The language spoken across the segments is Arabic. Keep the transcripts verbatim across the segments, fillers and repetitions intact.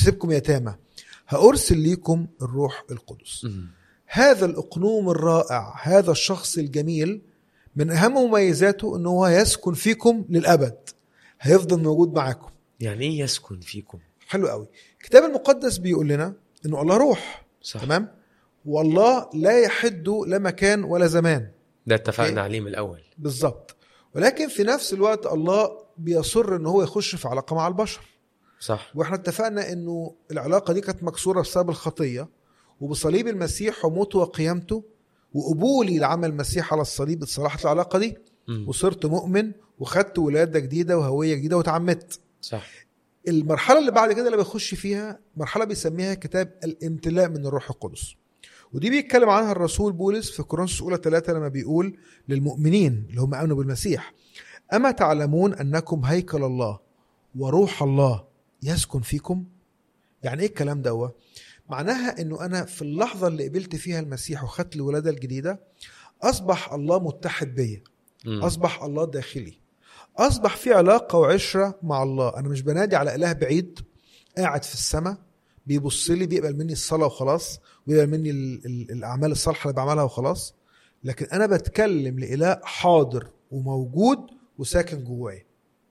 هسيبكم يتامى، هأرسل ليكم الروح القدس. م. هذا الأقنوم الرائع، هذا الشخص الجميل، من أهم مميزاته أنه هو يسكن فيكم للأبد، هيفضل موجود معكم. يعني ايه يسكن فيكم؟ حلو قوي. الكتاب المقدس بيقول لنا أنه الله روح. صح. تمام. والله لا يحد لا مكان ولا زمان، ده اتفقنا عليه من الأول. بالضبط. ولكن في نفس الوقت الله بيصر أنه هو يخش في علاقة مع البشر. صح. واحنا اتفقنا أنه العلاقة دي كانت مكسورة بسبب الخطية، وبصليب المسيح وموته وقيامته وقبولي لعمل المسيح على الصليب اتصلحت العلاقة دي. م. وصرت مؤمن وخدت ولادة جديدة وهوية جديدة وتعمدت. صح. المرحلة اللي بعد كده اللي بيخش فيها مرحلة بيسميها كتاب الامتلاء من الروح القدس، ودي بيتكلم عنها الرسول بولس في كورنثوس الأولى ثلاثة لما بيقول للمؤمنين اللي هم آمنوا بالمسيح: أما تعلمون أنكم هيكل الله وروح الله يسكن فيكم. يعني إيه الكلام ده؟ معناها أنه أنا في اللحظة اللي قبلت فيها المسيح وخدت الولادة الجديدة أصبح الله متحد بيا، أصبح الله داخلي، أصبح في علاقة وعشرة مع الله. أنا مش بنادي على إله بعيد قاعد في السماء بيبص لي بيقبل مني الصلاة وخلاص، ويقبل مني الأعمال الصالحة اللي بعملها وخلاص، لكن أنا بتكلم لإله حاضر وموجود وساكن جواي.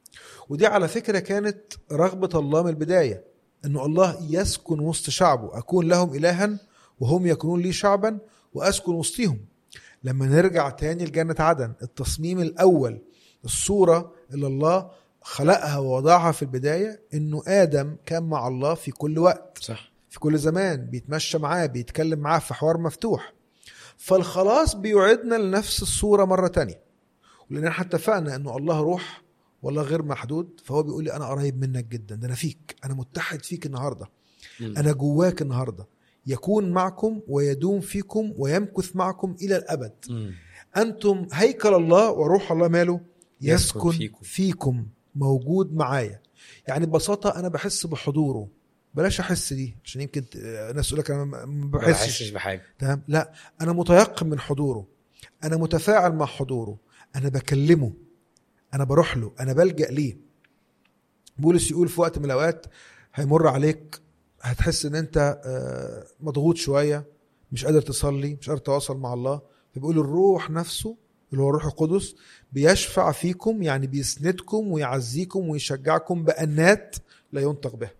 ودي على فكرة كانت رغبة الله من البداية، أنه الله يسكن وسط شعبه، أكون لهم إلها وهم يكونون لي شعبا وأسكن وسطهم. لما نرجع تاني لجنة عدن، التصميم الأول، الصورة اللي الله خلقها ووضعها في البداية، أنه آدم كان مع الله في كل وقت. صح. في كل زمان بيتمشى معاه، بيتكلم معاه في حوار مفتوح. فالخلاص بيعيدنا لنفس الصورة مرة تانية، ولأن احنا اتفقنا أنه الله روح والله غير محدود، فهو بيقول لي أنا قريب منك جدا، ده أنا فيك، أنا متحد فيك النهاردة، م. أنا جواك النهاردة، يكون معكم ويدوم فيكم ويمكث معكم إلى الأبد. م. أنتم هيكل الله وروح الله ماله يسكن, يسكن فيكم. فيكم موجود معايا. يعني ببساطة أنا بحس بحضوره، بلاش أحس دي عشان يمكن ناس يقول لك أنا ما بحسش بحاجة. تمام، لا، أنا متيقن من حضوره، أنا متفاعل مع حضوره، أنا بكلمه، أنا بروح له، أنا بلجأ ليه. بولس يقول في وقت من الأوقات هيمر عليك هتحس إن أنت مضغوط شوية، مش قادر تصلي، مش قادر تواصل مع الله، فبيقول الروح نفسه اللي هو الروح القدس بيشفع فيكم، يعني بيسندكم ويعزيكم ويشجعكم بأنات لا ينطق بها.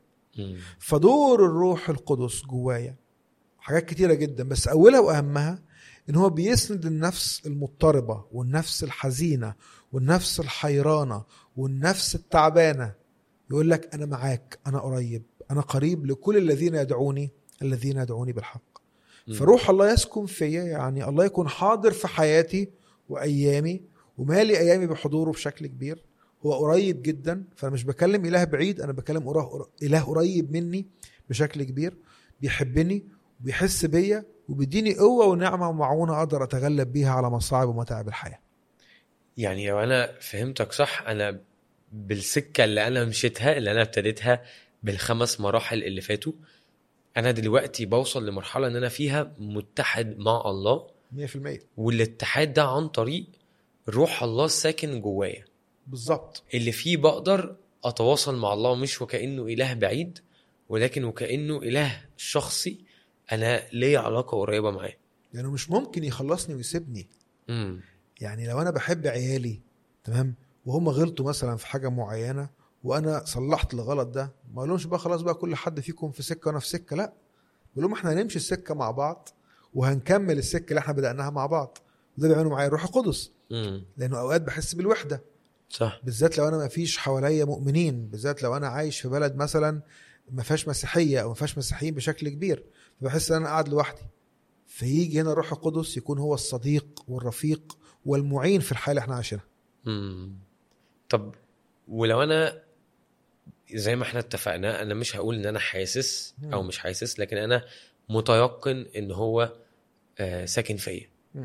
فدور الروح القدس جوايا حاجات كتيرة جدا، بس أولها وأهمها إن هو بيسند النفس المضطربة والنفس الحزينة والنفس الحيرانة والنفس التعبانة. يقول لك أنا معاك، أنا قريب، أنا قريب لكل الذين يدعوني الذين يدعوني بالحق. م. فروح الله يسكن فيا، يعني الله يكون حاضر في حياتي وأيامي ومالي أيامي بحضوره بشكل كبير. هو قريب جدا، فأنا مش بكلم إله بعيد، أنا بكلم إله قريب مني بشكل كبير، بيحبني وبيحس بيا وبيديني قوة ونعمة ومعونة أقدر أتغلب بيها على مصاعب ومتاعب الحياة. يعني لو أنا فهمتك صح، أنا بالسكة اللي أنا مشيتها، اللي أنا ابتديتها بالخمس مراحل اللي فاتوا، أنا دلوقتي بوصل لمرحلة أن أنا فيها متحد مع الله مية في المية، والاتحاد ده عن طريق روح الله الساكن جوايا بالظبط، اللي فيه بقدر أتواصل مع الله مش وكأنه إله بعيد، ولكن وكأنه إله شخصي أنا ليه علاقة قريبة معاه. يعني مش ممكن يخلصني ويسيبني. مم. يعني لو أنا بحب عيالي تمام وهم غلطوا مثلا في حاجة معينة وأنا صلحت الغلط ده، ما لهمش بقى خلاص بقى كل حد فيكم في سكة وأنا في سكة، لا، بقول لهم احنا هنمشي السكة مع بعض وهنكمل السكة اللي احنا بدأناها مع بعض. وده بيعملوا معايا الروح القدس، لأنه أوقات بحس بالوحدة، صح، بالذات لو أنا ما فيش حواليا مؤمنين، بالذات لو أنا عايش في بلد مثلا ما فيهاش مسيحية أو ما فيهاش مسيحيين بشكل كبير، فبحس أن أنا قاعد لوحدي. فيجي هنا الروح القدس يكون هو الصديق والرفيق والمعين في الحالة اللي احنا عايشينها. طب ولو أنا زي ما احنا اتفقنا، أنا مش هقول إن أنا حاسس أو مش حاسس، لكن أنا متيقن إن هو آه ساكن فيا،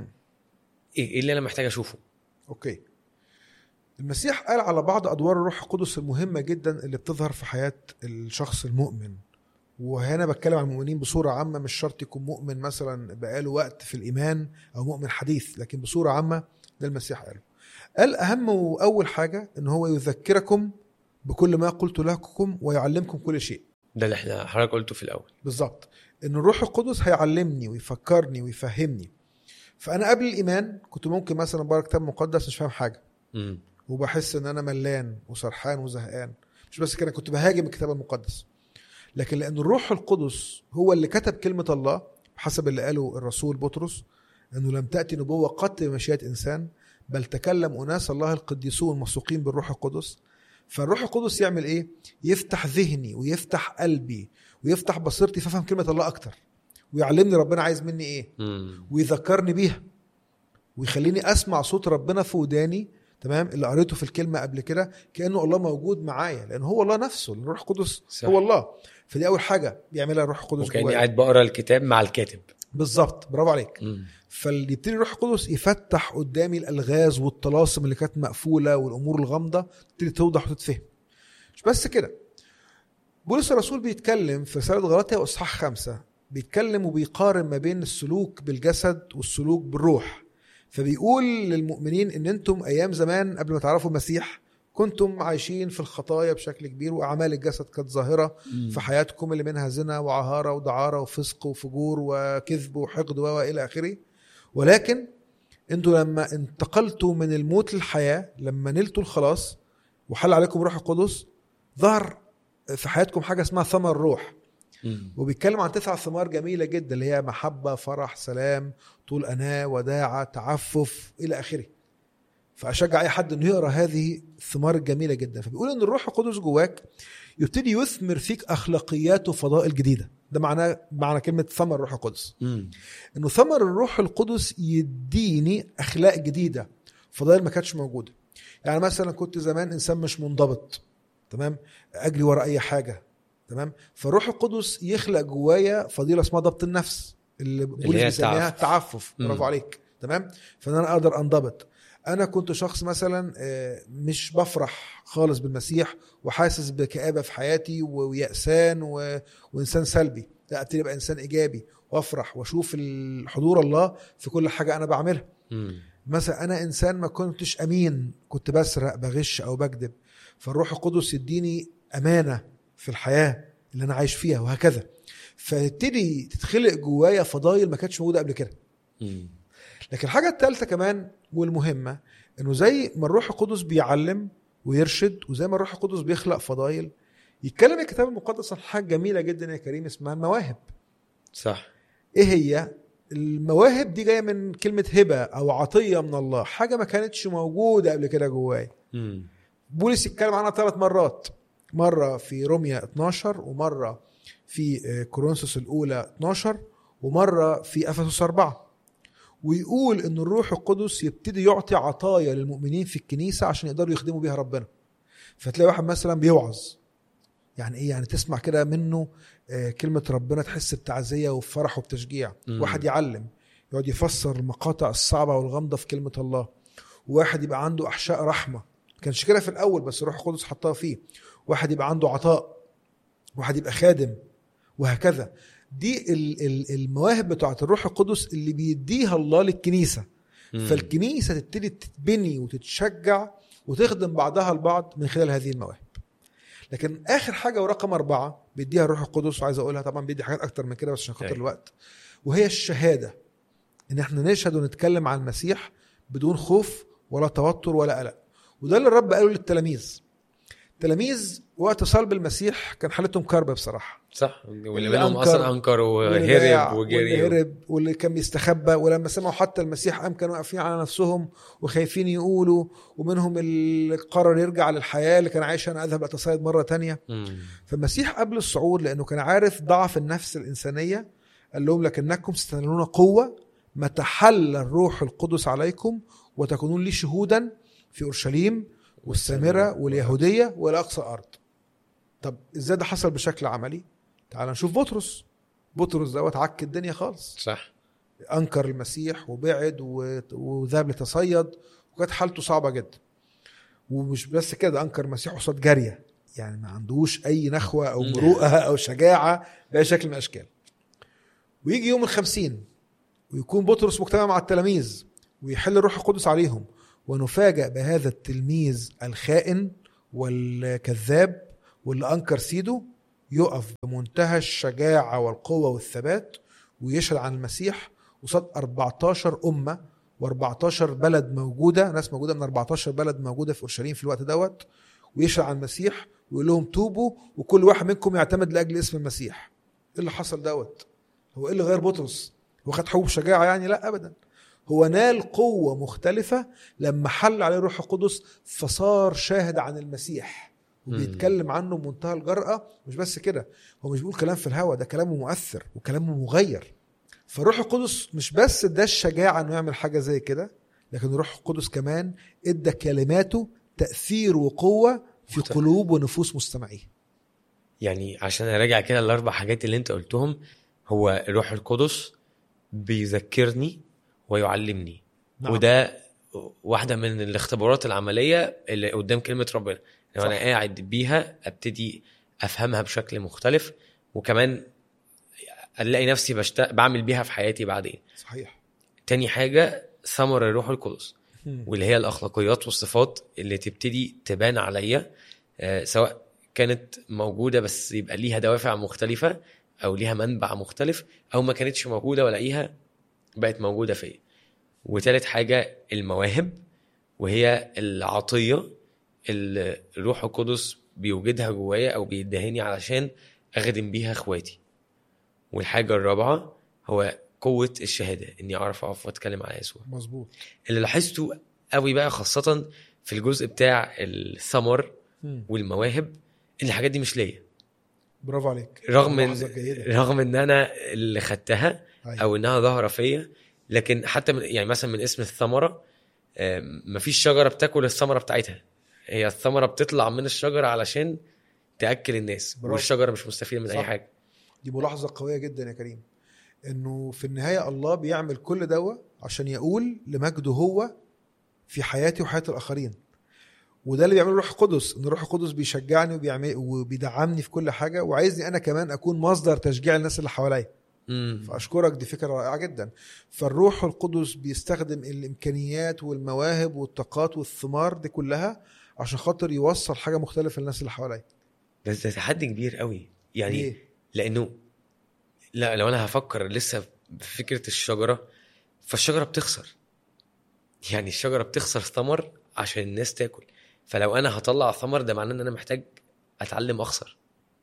إيه اللي أنا محتاج أشوفه؟ أوكي، المسيح قال على بعض أدوار الروح القدس المهمة جدا اللي بتظهر في حياة الشخص المؤمن، وهنا بتكلم عن المؤمنين بصورة عامة، مش شرط يكون مؤمن مثلا بقاله وقت في الإيمان أو مؤمن حديث، لكن بصورة عامة ده المسيح قاله. قال أهم وأول حاجة إن هو يذكركم بكل ما قلت لكم ويعلمكم كل شيء. ده اللي احنا حضرتك قلته في الاول بالظبط، ان الروح القدس هيعلمني ويفكرني ويفهمني. فانا قبل الايمان كنت ممكن مثلا بقرا كتاب مقدس مش فاهم حاجه م. وبحس ان انا ملان وسرحان وزهقان. مش بس كده، كنت بهاجم الكتاب المقدس. لكن لان الروح القدس هو اللي كتب كلمه الله بحسب اللي قاله الرسول بطرس، انه لم تاتي نبوه قط بمشيئه انسان بل تكلم اناس الله القديسون مسوقين بالروح القدس. فالروح القدس يعمل ايه؟ يفتح ذهني ويفتح قلبي ويفتح بصيرتي فافهم كلمه الله اكتر، ويعلمني ربنا عايز مني ايه، م. ويذكرني بيها، ويخليني اسمع صوت ربنا في وداني. تمام، اللي قريته في الكلمه قبل كده كانه الله موجود معايا، لان هو الله نفسه، الروح القدس صح. هو الله. فدي اول حاجه بيعملها الروح القدس وكاني جوايا. قاعد بقرا الكتاب مع الكاتب. بالظبط، برافو عليك. م. فاللي يبتدي الروح القدس يفتح قدامي الالغاز والطلاسم اللي كانت مقفوله والامور الغامضه تبتدي توضح وتتفهم. مش بس كده، بولس الرسول بيتكلم في رساله غلاطيا اصحاح خمسة، بيتكلم وبيقارن ما بين السلوك بالجسد والسلوك بالروح. فبيقول للمؤمنين ان انتم ايام زمان قبل ما تعرفوا المسيح كنتم عايشين في الخطايا بشكل كبير، واعمال الجسد كانت ظاهره م. في حياتكم، اللي منها زنا وعهاره ودعاره وفسق وفجور وكذب وحقد والى اخره. ولكن انتوا لما انتقلتوا من الموت للحياه، لما نلتوا الخلاص وحل عليكم روح القدس، ظهر في حياتكم حاجه اسمها ثمر الروح. م. وبيتكلم عن تسع ثمار جميله جدا، اللي هي محبه، فرح، سلام، طول اناه، وداعه، تعفف الى اخره. فاشجع اي حد انه يقرا هذه الثمار الجميله جدا. فبيقول ان الروح القدس جواك يبتدي يثمر فيك اخلاقيات وفضائل جديده. ده معناه معنى كلمه ثمر الروح القدس، م. انه ثمر الروح القدس يديني اخلاق جديده، فضائل ما كانتش موجوده. يعني مثلا كنت زمان انسان مش منضبط، تمام، اجري ورا اي حاجه، تمام. فالروح القدس يخلق جوايا فضيله اسمها ضبط النفس، اللي بولس بيسميها التعفف. برافو عليك، تمام. فانا أنا اقدر انضبط. انا كنت شخص مثلا مش بفرح خالص بالمسيح وحاسس بكآبه في حياتي ويأسان و... وانسان سلبي. لا، ابتدي ابقى انسان ايجابي وافرح واشوف الحضور الله في كل حاجه انا بعملها. م. مثلا انا انسان ما كنتش امين، كنت بسرق، بغش او بكذب، فالروح القدس يديني امانه في الحياه اللي انا عايش فيها، وهكذا. فتبتدي تتخلق جوايا فضائل ما كانتش موجوده قبل كده. م. لكن الحاجه الثالثه كمان والمهمه، انه زي ما الروح القدس بيعلم ويرشد، وزي ما الروح القدس بيخلق فضائل، يتكلم الكتاب المقدس عن حاجه جميله جدا يا كريم اسمها المواهب. صح. ايه هي المواهب دي؟ جايه من كلمه هبه او عطيه من الله، حاجه ما كانتش موجوده قبل كده جوايا. م. بولس يتكلم عنها ثلاث مرات، مره في روميا اتناشر، ومره في كورنثوس الاولى اتناشر، ومره في افسس أربعة. ويقول ان الروح القدس يبتدي يعطي عطايا للمؤمنين في الكنيسه عشان يقدروا يخدموا بيها ربنا. فتلاقي واحد مثلا بيوعظ، يعني ايه؟ يعني تسمع كده منه كلمه ربنا تحس بتعزيه وفرح وبتشجيع. م. واحد يعلم، يقعد يفسر المقاطع الصعبه والغامضه في كلمه الله. واحد يبقى عنده احشاء رحمه، كانش كده في الاول بس الروح القدس حطها فيه. واحد يبقى عنده عطاء، واحد يبقى خادم، وهكذا. دي المواهب بتاعت الروح القدس اللي بيديها الله للكنيسة. م. فالكنيسة تبتدي تتبني وتتشجع وتخدم بعضها البعض من خلال هذه المواهب. لكن آخر حاجة ورقم أربعة بيديها الروح القدس، وعايز أقولها طبعا بيدي حاجات أكتر من كده بس عشان خاطر الوقت، وهي الشهادة. إن احنا نشهد ونتكلم عن المسيح بدون خوف ولا توتر ولا قلق. وده اللي الرب قاله للتلاميذ. التلاميذ وقت صلب المسيح كان حالتهم كربة بصراحة. صح. واللي منهم أصلا أنكر وهرب وجري، واللي هرب واللي كان بيستخبى، ولما سمعوا حتى المسيح قام كانوا واقفين على نفسهم وخايفين يقولوا. ومنهم اللي قرر يرجع للحياة اللي كان عايشها، أنا أذهب أتصيد مرة تانية. مم. فالمسيح قبل الصعود لأنه كان عارف ضعف النفس الإنسانية قال لهم لكنكم ستنالون قوة متى حل الروح القدس عليكم وتكونون لي شهودا في أورشليم والسامرة واليهودية والى اقصى الارض. طب ازاي ده حصل بشكل عملي؟ تعال نشوف بطرس. بطرس دوت عك الدنيا خالص. صح. انكر المسيح وبعد وذهب لتصيد، وكانت حالته صعبه جدا. ومش بس كده، انكر المسيح قصاد جاريه، يعني ما عندوش اي نخوه او مروءه او شجاعه باي شكل من الاشكال. ويجي يوم الخمسين ويكون بطرس مجتمع مع التلاميذ ويحل الروح القدس عليهم، ونفاجأ بهذا التلميذ الخائن والكذاب واللي أنكر سيده يقف بمنتهى الشجاعة والقوة والثبات ويشهد عن المسيح وصد أربعتاشر أمة و14 بلد موجودة، ناس موجودة من أربعتاشر بلد موجودة في أورشليم في الوقت دوت، ويشهد عن المسيح ويقول لهم توبوا وكل واحد منكم يعتمد لأجل اسم المسيح. إيه اللي حصل دوت؟ هو إيه اللي غير بطرس؟ هو خد حبوب شجاعة يعني؟ لا أبدا، هو نال قوة مختلفة لما حل عليه روح القدس فصار شاهد عن المسيح وبيتكلم عنه بمنتهى الجرأة. مش بس كده، هو مش بيقول كلام في الهوا، ده كلامه مؤثر وكلامه مغير. فالروح القدس مش بس ده الشجاعة انه يعمل حاجة زي كده، لكن الروح القدس كمان ادى كلماته تأثير وقوة في قلوب ونفوس مستمعيه. يعني عشان اراجع كده الاربع حاجات اللي انت قلتهم، هو الروح القدس بيذكرني ويعلمني. نعم. وده واحدة من الاختبارات العملية اللي قدام كلمة ربنا، لو انا قاعد بيها ابتدي افهمها بشكل مختلف، وكمان الاقي نفسي بشت... بعمل بيها في حياتي بعدين. صحيح. تاني حاجة ثمر الروح القدس، واللي هي الاخلاقيات والصفات اللي تبتدي تبان عليا، آه سواء كانت موجودة بس يبقى ليها دوافع مختلفة او ليها منبع مختلف، او ما كانتش موجودة ولاقيها بقت موجودة فيا. وثالث حاجة المواهب، وهي العطية اللي الروح القدس بيوجدها جوايا او بيدهني علشان اخدم بيها اخواتي. والحاجة الرابعة هو قوة الشهادة، اني اعرف اقف واتكلم على يسوع. مظبوط. اللي لاحظته قوي بقى خاصة في الجزء بتاع الثمر والمواهب، ان الحاجات دي مش ليا. برافو عليك. رغم ان رغم ان انا اللي خدتها او انها ظاهرة فيا، لكن حتى من يعني مثلا من اسم الثمرة، مفيش شجرة بتاكل الثمرة بتاعتها، هي الثمرة بتطلع من الشجرة علشان تأكل الناس. برافو. والشجرة مش مستفيدة من صح. اي حاجة. دي ملاحظة قوية جدا يا كريم، انه في النهاية الله بيعمل كل دوا عشان يقول لمجده هو في حياتي وحياة الآخرين. وده اللي بيعمله الروح القدس، ان الروح القدس بيشجعني وبيعمل وبيدعمني في كل حاجة، وعايزني انا كمان اكون مصدر تشجيع الناس اللي حواليا. فاشكرك، دي فكرة رائعة جدا. فالروح القدس بيستخدم الامكانيات والمواهب والطاقات والثمار دي كلها عشان خاطر يوصل حاجة مختلفة للناس اللي حواليا. بس ده تحدي كبير قوي يعني. ليه؟ لانه لا لو انا هفكر لسه في فكرة الشجرة، فالشجرة بتخسر، يعني الشجرة بتخسر ثمر عشان الناس تاكل. فلو انا هطلع ثمر ده معناه ان انا محتاج اتعلم اخسر.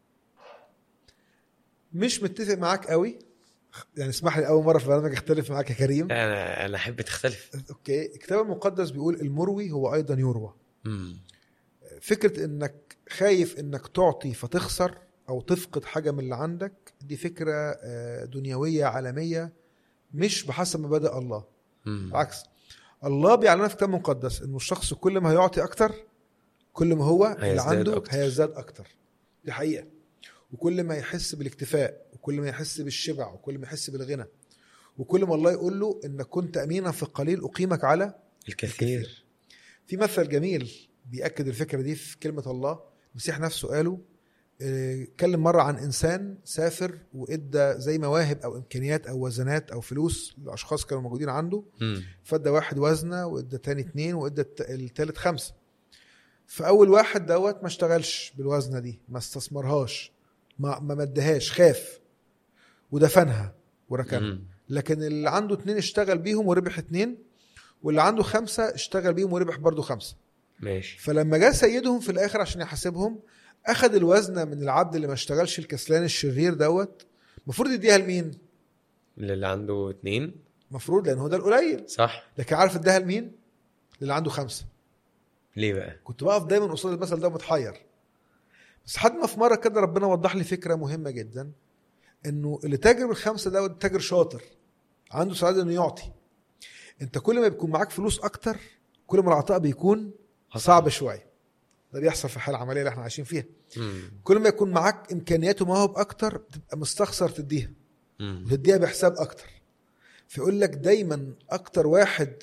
مش متفق معاك قوي يعني، اسمح لي اول مرة في برنامج اختلف معاك يا كريم. انا انا احب تختلف. اوكي. الكتاب المقدس بيقول المروي هو ايضا يروى. مم. فكرة انك خايف انك تعطي فتخسر او تفقد حاجة من اللي عندك، دي فكرة دنيوية عالمية مش بحسب مبادئ الله. بالعكس، الله بيعلمنا في الكتاب المقدس انه الشخص كل ما هيعطي اكتر كل ما هو اللي عنده أكتر. هيزداد اكتر. دي حقيقة. وكل ما يحس بالاكتفاء، وكل ما يحس بالشبع، وكل ما يحس بالغنى، وكل ما الله يقول له انك كنت امينا في القليل اقيمك على الكثير. الكثير. في مثل جميل بيأكد الفكرة دي في كلمة الله. المسيح نفسه قاله، اتكلم مرة عن إنسان سافر وإدى زي مواهب أو إمكانيات أو وزنات أو فلوس لأشخاص كانوا موجودين عنده. فادى واحد وزنة وإدى تاني اتنين وإدى التالت خمسة. فأول واحد دوت ما اشتغلش بالوزنة دي، ما استثمرهاش، ما ما مدهاش، خاف ودفنها وركنها. لكن اللي عنده اتنين اشتغل بيهم وربح اتنين، واللي عنده خمسة اشتغل بيهم وربح برضو خمسة. ماشي. فلما جاء سيدهم في الآخر عشان يحاسبهم، أخذ الوزنة من العبد اللي ما اشتغلش الكسلان الشرير دوت. مفروض يديها لمين؟ اللي عنده اتنين مفروض، لأنه ده القليل صح. لكن عارف اديها لمين؟ اللي عنده خمسة. ليه بقى؟ كنت بقف دايما قصاد المثل ده متحير، بس حد ما في مرة كده ربنا وضح لي فكرة مهمة جدا، انه اللي تاجر بالخمسة دوت تاجر شاطر عنده سعادة انه يعطي. انت كل ما بيكون معاك فلوس اكتر كل ما العطاء بيكون صعب شوية. ده بيحصل في الحالة العملية اللي احنا عايشين فيها. مم. كل ما يكون معاك امكانيات ومواهب اكتر تبقى مستخسر تديها، مم. وتديها بحساب اكتر. فيقول لك دايما اكتر واحد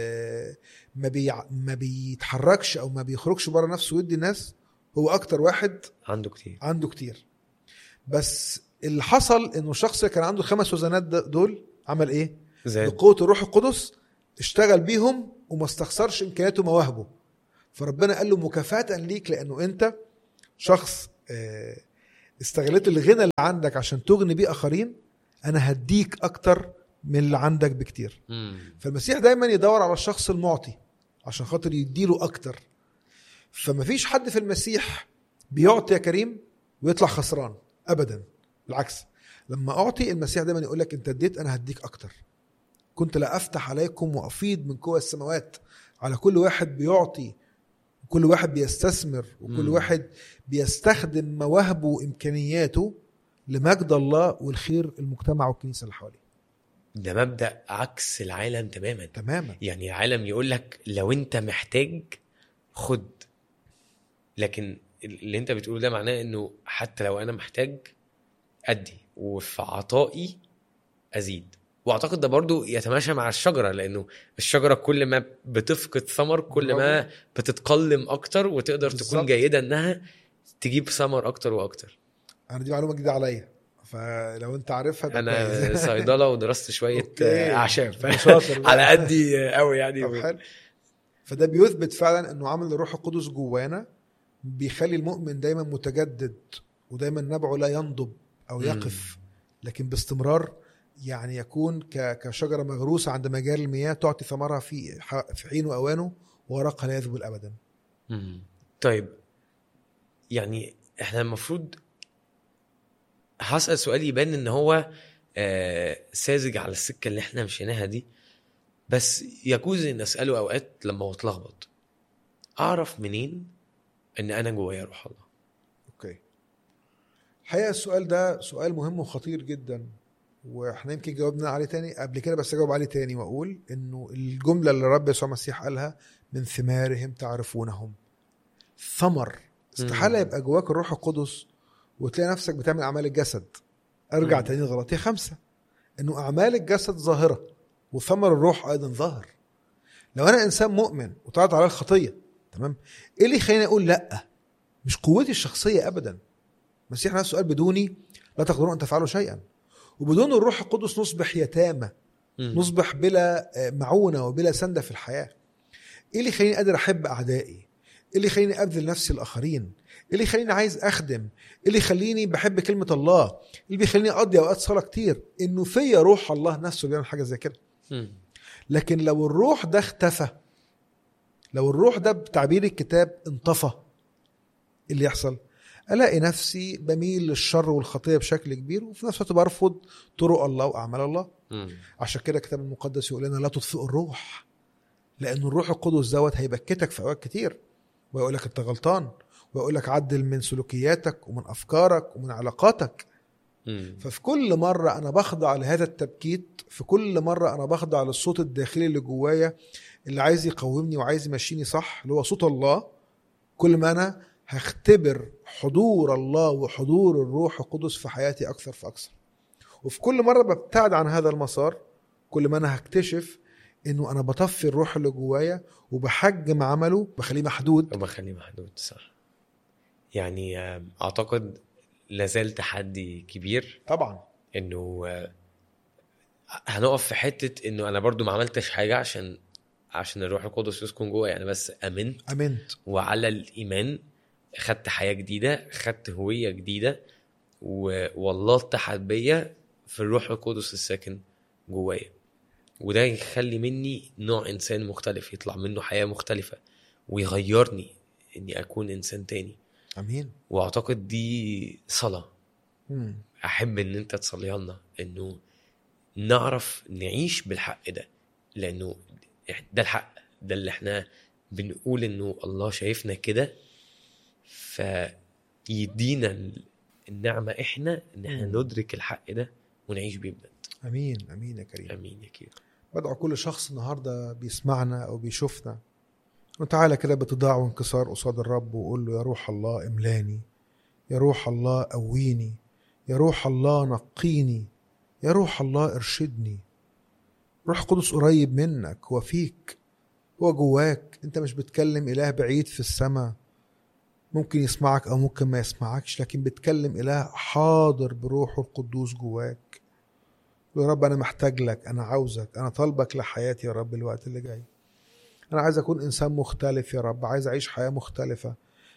ما بي ما بيتحركش او ما بيخرجش بره نفسه ويدي الناس هو اكتر واحد عنده كتير عنده كتير. بس اللي حصل انه الشخص كان عنده خمس وزنات دول عمل ايه؟ بقوة الروح القدس اشتغل بيهم وما استخسرش امكانياته ومواهبه. فربنا قال له مكافأة ليك لانه انت شخص استغلت الغنى اللي عندك عشان تغني بيه اخرين، انا هديك اكتر من اللي عندك بكتير. مم. فالمسيح دايما يدور على الشخص المعطي عشان خاطر يديله اكتر. فما فيش حد في المسيح بيعطي يا كريم ويطلع خسران ابدا، بالعكس. لما اعطي المسيح دايما يقول لك انت اديت انا هديك اكتر. كنت لا افتح عليكم وافيض من قوى السماوات على كل واحد بيعطي، وكل واحد بيستثمر، وكل مم. واحد بيستخدم مواهبه وامكانياته لمجد الله والخير المجتمع والكنيسه اللي حواليه. ده مبدأ عكس العالم تماما. تماما. يعني العالم يقول لك لو انت محتاج خد، لكن اللي انت بتقوله ده معناه انه حتى لو انا محتاج ادي، وفي عطائي ازيد. واعتقد ده برضو يتماشى مع الشجرة، لانه الشجرة كل ما بتفقد ثمر كل ما بتتقلم اكتر وتقدر بالزبط. تكون جيدة انها تجيب ثمر اكتر واكتر. انا دي معلومة جديدة عليا، فلو انت عارفها انا صيدلة ودرست شوية اعشاب على قدي قوي يعني. فده بيثبت فعلا انه عمل الروح القدس جوانا بيخلي المؤمن دايما متجدد، ودايما نبعه لا ينضب او يقف، لكن باستمرار يعني يكون كشجرة مغروسة عند مجاري المياه تعطي ثمرها في في حين وأوانه، ورقها لا يذبل أبدا. مم. طيب يعني احنا المفروض هسأل سؤال يبان ان هو آه ساذج على السكة اللي احنا مشيناها دي، بس يجوز ان اسأله اوقات لما بتلخبط، اعرف منين ان انا جوايا روح الله؟ اوكي، الحقيقة السؤال ده سؤال مهم وخطير جدا، واحنا يمكن جاوبنا عليه تاني قبل كده، بس اجاوب عليه تاني واقول انه الجملة اللي رب يسوع المسيح قالها من ثمارهم تعرفونهم. ثمر استحالة يبقى جواك الروح القدس وتلاقي نفسك بتعمل اعمال الجسد. ارجع مم. تاني لغلاطية خمسة، انه اعمال الجسد ظاهرة وثمر الروح ايضا ظاهر. لو انا انسان مؤمن وطلعت على الخطية، تمام، ايه اللي يخليني اقول لا؟ مش قوتي الشخصية ابدا. المسيح نفسه قال بدوني لا تقدرون ان تفعلوا شيئا، وبدون الروح القدس نصبح يتامى، نصبح بلا معونة وبلا سندة في الحياة. ايه اللي يخليني قادر احب اعدائي؟ ايه اللي يخليني ابذل نفسي الاخرين؟ ايه اللي يخليني عايز اخدم؟ ايه اللي يخليني بحب كلمة الله؟ ايه اللي بيخليني اقضي اوقات صلاة كتير؟ انه فيا روح الله نفسه بيعمل حاجة زي كده. لكن لو الروح ده اختفى، لو الروح ده بتعبير الكتاب انطفى، اللي يحصل الاقي نفسي بميل للشر والخطيه بشكل كبير، وفي نفس الوقت برفض طرق الله واعمال الله. م. عشان كده الكتاب المقدس يقول لنا لا تطفئوا الروح، لان الروح القدس دوت هيبكتك في اوقات كتير، ويقول لك انت غلطان، ويقول لك عدل من سلوكياتك ومن افكارك ومن علاقاتك. م. ففي كل مره انا بخضع لهذا التبكيت، في كل مره انا بخضع للصوت الداخلي اللي جوايا اللي عايز يقومني وعايز يمشيني صح، اللي هو صوت الله، كل ما انا هختبر حضور الله وحضور الروح القدس في حياتي أكثر فأكثر. وفي كل مرة ببتعد عن هذا المسار، كل ما أنا هكتشف إنه أنا بطفي الروح اللي جوايا وبحجم عمله، بخليه محدود وبخليه محدود. صح. يعني أعتقد لازال تحدي كبير طبعا، إنه هنقف في حتة إنه أنا برضو ما عملتش حاجة عشان عشان الروح القدس يسكن جوايا، أنا بس أمنت أمنت وعلى الإيمان خدت حياة جديدة، خدت هوية جديدة، والله اتحد بيا في الروح القدس الساكن جوايا، وده يخلي مني نوع إنسان مختلف، يطلع منه حياة مختلفة ويغيرني إني أكون إنسان تاني. أمين. وأعتقد دي صلاة مم. أحب إن أنت تصليها لنا، إنه نعرف نعيش بالحق ده، لأنه ده الحق، ده اللي احنا بنقول إنه الله شايفنا كده، فيدينا النعمة إحنا إن إحنا ندرك الحق ده ونعيش بيه بجد. أمين. أمين يا كريم. أمين يا كريم. بدعو كل شخص النهاردة بيسمعنا أو بيشوفنا وتعالى كده بتضاع وانكسار قصاد الرب وقول له يا روح الله املاني، يا روح الله قويني، يا روح الله نقيني، يا روح الله ارشدني. روح قدس قريب منك وفيك، هو جواك. انت مش بتكلم إله بعيد في السماء ممكن يسمعك أو ممكن ما يسمعكش، لكن بتكلم إله حاضر بروحه القدوس جواك. يا رب أنا محتاج لك، أنا عاوزك، أنا طالبك لحياتي يا رب الوقت اللي جاي. أنا عايز أكون إنسان مختلف يا رب، عايز أعيش حياة مختلفة،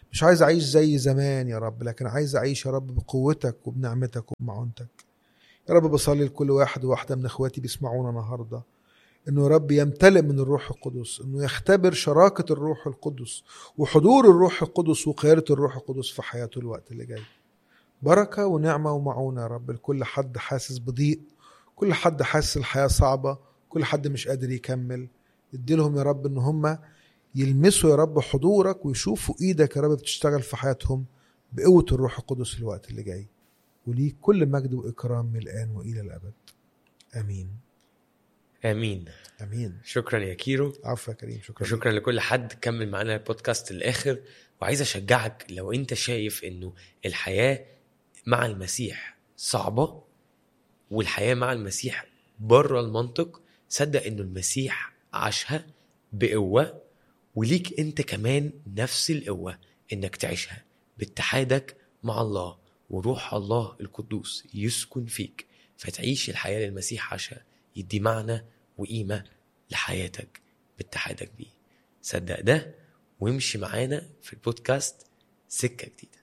مش عايز أعيش زي زمان يا رب، لكن عايز أعيش يا رب بقوتك وبنعمتك وبمعونتك. يا رب بصلي لكل واحد وواحدة من إخواتي بيسمعونا النهاردة إنه يا رب يمتلئ من الروح القدس، إنه يختبر شراكة الروح القدس وحضور الروح القدس وقيادة الروح القدس في حياته الوقت اللي جاي. بركة ونعمة ومعونة يا رب لكل حد حاسس بضيق، كل حد حاسس الحياة صعبة، كل حد مش قادر يكمل. اديلهم يا رب إن هم يلمسوا يا رب حضورك ويشوفوا إيدك يا رب بتشتغل في حياتهم بقوة الروح القدس الوقت اللي جاي. وليك كل مجد وإكرام من الآن وإلى الأبد. آمين امين آمين. شكرا يا كيرو. عفوا يا كريم. شكرا. شكرا لكل حد كمل معنا البودكاست للآخر. وعايز أشجعك لو أنت شايف إنه الحياة مع المسيح صعبة والحياة مع المسيح بره المنطق، صدق إنه المسيح عاشها بقوة، وليك أنت كمان نفس القوة إنك تعيشها باتحادك مع الله وروح الله القدوس يسكن فيك، فتعيش الحياة للمسيح عاشها، يدي معنى وقيمة لحياتك باتحادك بيه. صدق ده وامشي معانا في البودكاست سكة جديدة.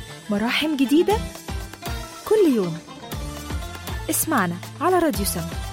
مراحم جديدة كل يوم. اسمعنا على راديو سما.